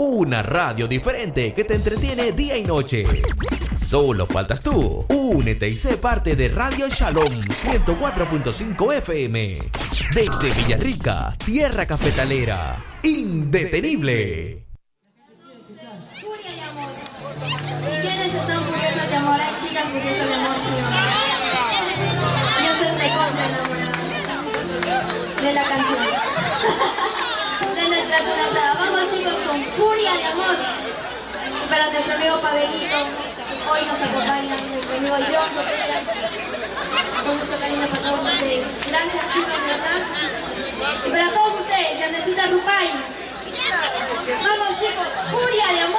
Una radio diferente que te entretiene día y noche. Solo faltas tú. Únete y sé parte de Radio Shalom 104.5 FM. Desde Villarrica, tierra cafetalera. Indetenible. Furia de amor. ¿Y quiénes están furiosas de amor? Hay chicas furiosas de amor, sí o no. Yo soy recontra enamorada de la canción. De nuestra tonada. Vamos chicos con Furia de amor. Y para nuestro amigo Pavelito, hoy nos acompaña mi amigo John Botella. Con mucho cariño para todos ustedes. Gracias chicos, de verdad. Y para todos ustedes, Yanecita Rupay. Vamos chicos, Furia de amor.